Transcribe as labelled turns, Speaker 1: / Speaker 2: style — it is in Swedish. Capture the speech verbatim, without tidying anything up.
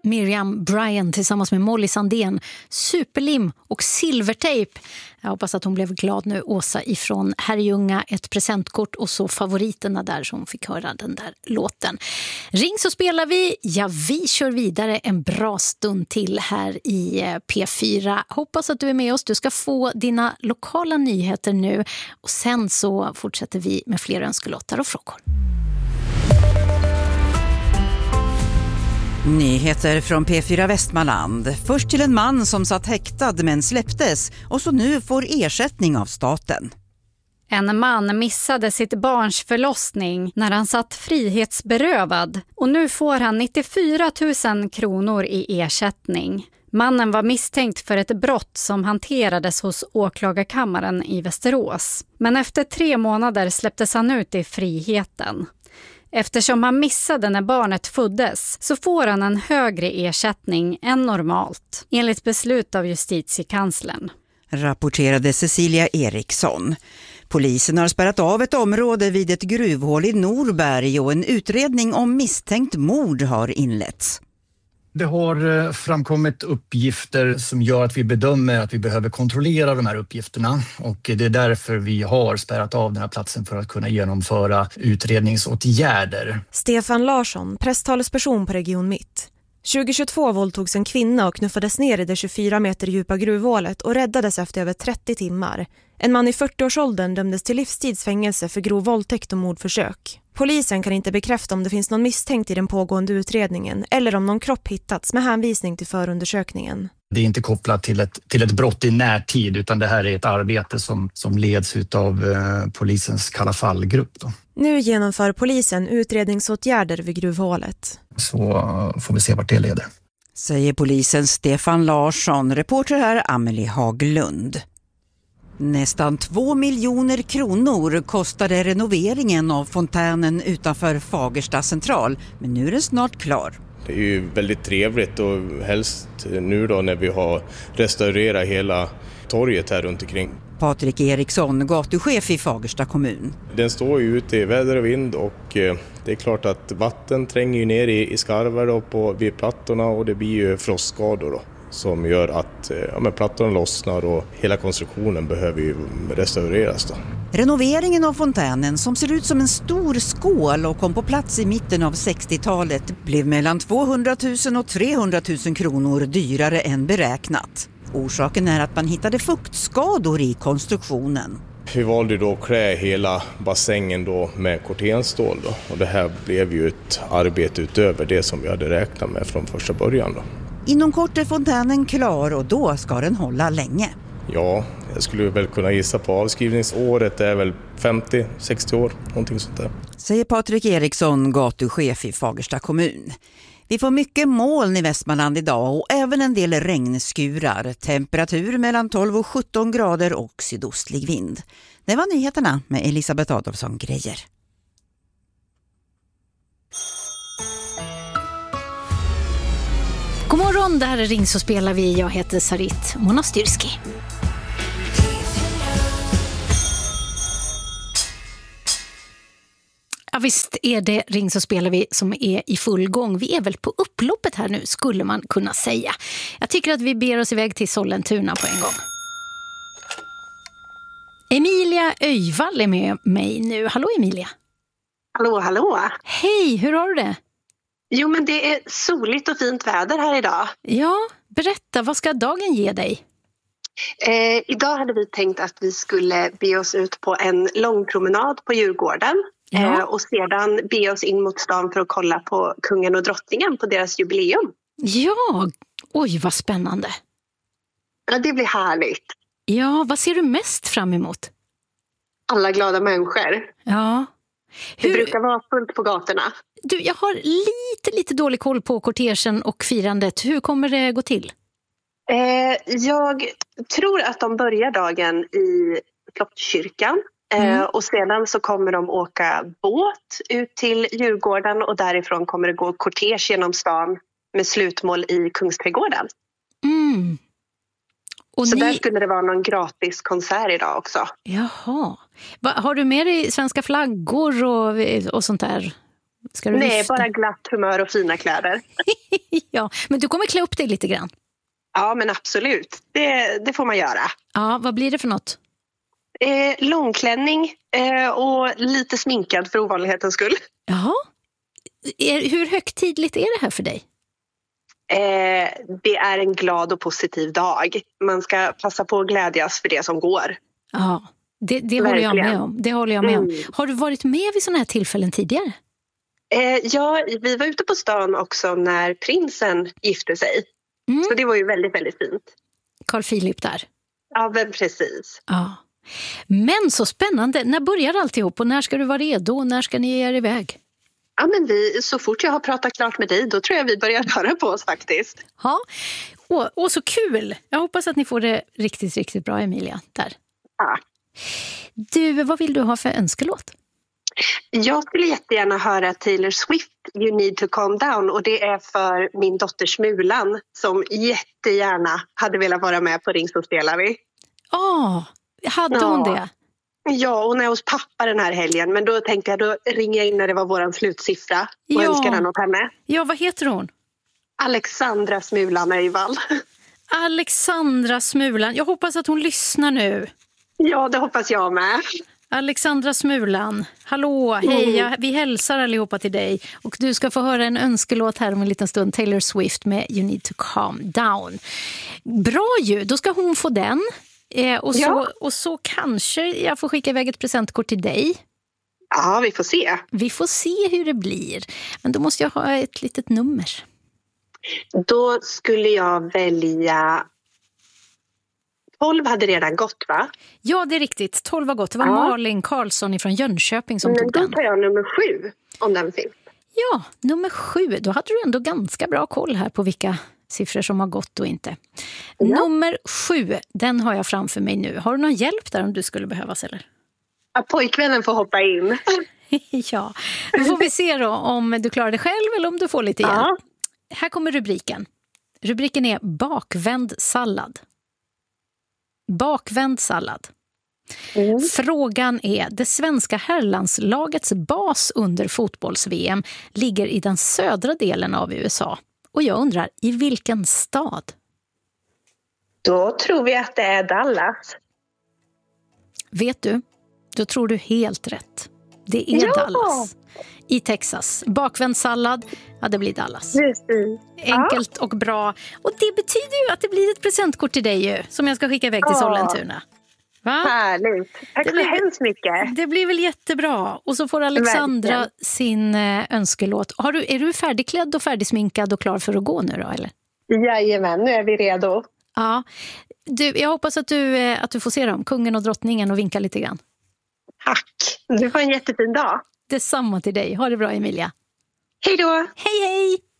Speaker 1: Miriam Bryant tillsammans med Molly Sandén, Superlim och Silvertejp. Jag hoppas att hon blev glad nu, Åsa ifrån Herrljunga, ett presentkort och så favoriterna där som fick höra den där låten. Ring så spelar vi, ja vi kör vidare en bra stund till här i P fyra. Hoppas att du är med oss, du ska få dina lokala nyheter nu och sen så fortsätter vi med fler önskelåtar och frågor.
Speaker 2: Nyheter från P fyra Västmanland. Först till en man som satt häktad men släpptes och så nu får ersättning av staten.
Speaker 3: En man missade sitt barns förlossning när han satt frihetsberövad och nu får han nittiofyra tusen kronor i ersättning. Mannen var misstänkt för ett brott som hanterades hos åklagarkammaren i Västerås. Men efter tre månader släpptes han ut i friheten. Eftersom han missade när barnet föddes så får han en högre ersättning än normalt, enligt beslut av justitiekanslern.
Speaker 2: Rapporterade Cecilia Eriksson. Polisen har spärrat av ett område vid ett gruvhål i Norberg och en utredning om misstänkt mord har inletts.
Speaker 4: Det har framkommit uppgifter som gör att vi bedömer att vi behöver kontrollera de här uppgifterna och det är därför vi har spärrat av den här platsen för att kunna genomföra utredningsåtgärder.
Speaker 5: Stefan Larsson, presstalesperson på Region Mitt. tjugohundratjugotvå våldtogs en kvinna och knuffades ner i det tjugofyra meter djupa gruvhålet och räddades efter över trettio timmar. En man i fyrtioårsåldern dömdes till livstidsfängelse för grov våldtäkt och mordförsök. Polisen kan inte bekräfta om det finns någon misstänkt i den pågående utredningen eller om någon kropp hittats med hänvisning till förundersökningen.
Speaker 4: Det är inte kopplat till ett, till ett brott i närtid utan det här är ett arbete som, som leds av eh, polisens kalla fallgrupp då.
Speaker 5: Nu genomför polisen utredningsåtgärder vid gruvhålet.
Speaker 4: Så uh, får vi se vart det leder.
Speaker 2: Säger polisen Stefan Larsson, reporter här Amelie Haglund. Nästan två miljoner kronor kostade renoveringen av fontänen utanför Fagersta central, men nu är den snart klar.
Speaker 6: Det är ju väldigt trevligt och helst nu då när vi har restaurerat hela torget här runt omkring.
Speaker 2: Patrik Eriksson, gatuchef i Fagersta kommun.
Speaker 6: Den står ju ute i väder och vind och det är klart att vatten tränger ju ner i, i skarvar då på, vid plattorna och det blir ju frostskador då, som gör att ja, men plattorna lossnar och hela konstruktionen behöver ju restaureras då.
Speaker 2: Renoveringen av fontänen som ser ut som en stor skål och kom på plats i mitten av sextiotalet blev mellan tvåhundratusen och trehundratusen kronor dyrare än beräknat. Orsaken är att man hittade fuktskador i konstruktionen.
Speaker 6: Vi valde då att klä hela bassängen då med kortenstål då, och det här blev ju ett arbete utöver det som vi hade räknat med från första början då.
Speaker 2: Inom kort är fontänen klar och då ska den hålla länge.
Speaker 6: Ja, jag skulle väl kunna gissa på avskrivningsåret är väl femtio sextio år, någonting sånt där.
Speaker 2: Säger Patrik Eriksson, gatuchef i Fagersta kommun. Vi får mycket moln i Västmanland idag och även en del regnskurar. Temperatur mellan tolv och sjutton grader och sydostlig vind. Det var nyheterna med Elisabeth Adolfsson Grejer.
Speaker 1: God morgon, det här är Ring så spelar vi. Jag heter Sarit Monastyrski. Ja, visst är det Ring så spelar vi som är i full gång. Vi är väl på upploppet här nu, skulle man kunna säga. Jag tycker att vi ber oss iväg till Sollentuna på en gång. Emilia Öjvall är med mig nu. Hallå Emilia.
Speaker 7: Hallå, hallå.
Speaker 1: Hej, hur har du det?
Speaker 7: Jo, men det är soligt och fint väder här idag.
Speaker 1: Ja, berätta, vad ska dagen ge dig?
Speaker 7: Eh, idag hade vi tänkt att vi skulle be oss ut på en lång promenad på Djurgården. Ja. Eh, och sedan be oss in mot stan för att kolla på kungen och drottningen på deras jubileum.
Speaker 1: Ja, oj vad spännande.
Speaker 7: Ja, det blir härligt.
Speaker 1: Ja, vad ser du mest fram emot?
Speaker 7: Alla glada människor.
Speaker 1: Ja.
Speaker 7: Hur... Det brukar vara fullt på gatorna.
Speaker 1: Du, jag har lite, lite dålig koll på kortegen och firandet. Hur kommer det gå till? Eh, jag tror att de börjar dagen i Slottskyrkan. Mm. Eh, och sedan så kommer de åka båt ut till Djurgården och därifrån kommer det gå kortege genom stan med slutmål i Kungsträdgården. Mm. Och så ni... där skulle det vara någon gratis konsert idag också. Jaha. Va, har du med dig svenska flaggor och, och sånt där? Ska du
Speaker 7: Nej,
Speaker 1: vifta?
Speaker 7: bara glatt humör och fina kläder.
Speaker 1: Ja, men du kommer klä upp dig lite grann.
Speaker 7: Ja, men absolut. Det, det får man göra.
Speaker 1: Ja, vad blir det för något?
Speaker 7: Eh, långklänning eh, och lite sminkad för ovanlighetens skull.
Speaker 1: Jaha. Är, hur högtidligt är det här för dig?
Speaker 7: Eh, det är en glad och positiv dag. Man ska passa på att glädjas för det som går.
Speaker 1: Ja, det, det håller jag med om. Det håller jag med om.
Speaker 7: Mm.
Speaker 1: Har du varit med vid sådana här tillfällen tidigare?
Speaker 7: Eh, ja, vi var ute på stan också när prinsen gifte sig.
Speaker 1: Mm.
Speaker 7: Så det var ju väldigt, väldigt fint.
Speaker 1: Carl Philip där.
Speaker 7: Ja, men precis.
Speaker 1: Ja. Men så spännande. När börjar alltihop och när ska du vara redo? När ska ni ge er iväg?
Speaker 7: Ja, men vi, så fort jag har pratat klart med dig, då tror jag vi börjar röra på oss faktiskt.
Speaker 1: Ja. Och, och så kul! Jag hoppas att ni får det riktigt, riktigt bra, Emilia. Där.
Speaker 7: Ja.
Speaker 1: Du, vad vill du ha för önskelåt?
Speaker 7: Jag skulle jättegärna höra Taylor Swift, You Need To Calm Down. Och det är för min dotter Smulan som jättegärna hade velat vara med på Ring så spelar vi.
Speaker 1: Ja, oh, hade hon
Speaker 7: Ja.
Speaker 1: det?
Speaker 7: Ja, hon är hos pappa den här helgen. Men då tänkte jag, då ringer jag in när det var våran slutsiffra och
Speaker 1: Ja.
Speaker 7: önskar den åt henne.
Speaker 1: Ja, vad heter hon?
Speaker 7: Alexandra Smulan Öjvall.
Speaker 1: Alexandra Smulan. Jag hoppas att hon lyssnar nu.
Speaker 7: Ja, det hoppas jag med.
Speaker 1: Alexandra Smulan, hallå, hej, jag, vi hälsar allihopa till dig. Och du ska få höra en önskelåt här om en liten stund, Taylor Swift med You Need To Calm Down. Bra ju, då ska hon få den. Eh, och, så,
Speaker 7: Ja.
Speaker 1: och så kanske jag får skicka iväg ett presentkort till dig.
Speaker 7: Ja, vi får se.
Speaker 1: Vi får se hur det blir. Men då måste jag ha ett litet nummer.
Speaker 7: Då skulle jag välja... tolv hade redan gått, va?
Speaker 1: Ja, det är riktigt. tolv var gott. Det var
Speaker 7: Ja.
Speaker 1: Malin Karlsson från Jönköping som
Speaker 7: Men
Speaker 1: tog
Speaker 7: då
Speaker 1: den.
Speaker 7: tar jag nummer sju, om den finns.
Speaker 1: Ja, nummer sju. Då hade du ändå ganska bra koll här på vilka siffror som har gått och inte.
Speaker 7: Ja.
Speaker 1: Nummer sju, den har jag framför mig nu. Har du någon hjälp där om du skulle behövas, eller?
Speaker 7: Ja, pojkvännen får hoppa in.
Speaker 1: Ja, då får vi se då om du klarar det själv eller om du får lite hjälp.
Speaker 7: Ja.
Speaker 1: Här kommer rubriken. Rubriken är bakvänd sallad. Bakvänd sallad.
Speaker 7: Mm.
Speaker 1: Frågan är, det svenska herrlandslagets bas under fotbolls-V M ligger i den södra delen av U S A. Och jag undrar, i vilken stad?
Speaker 7: Då tror vi att det är Dallas.
Speaker 1: Vet du? Då tror du helt rätt. Det är
Speaker 7: Ja!
Speaker 1: Dallas. I Texas. Bakvänd sallad, ja det blir Dallas.
Speaker 7: Precis.
Speaker 1: Enkelt och bra. Och det betyder ju att det blir ett presentkort till dig ju, som jag ska skicka iväg till
Speaker 7: Ja.
Speaker 1: Sollentuna. Va?
Speaker 7: Härligt. Tack
Speaker 1: Det
Speaker 7: så
Speaker 1: blir-
Speaker 7: hemskt mycket.
Speaker 1: Det blir väl jättebra. Och så får Alexandra
Speaker 7: Verkligen.
Speaker 1: sin eh, önskelåt. Har du, är du färdigklädd och färdigsminkad och klar för att gå nu då, eller?
Speaker 7: Jajamän, nu är vi redo.
Speaker 1: Ja. Du, jag hoppas att du, eh, att du får se dem, kungen och drottningen, och vinka lite grann.
Speaker 7: Tack. Du får en jättefin dag.
Speaker 1: Detsamma till dig. Ha det bra, Emilia.
Speaker 7: Hej då!
Speaker 1: Hej, hej!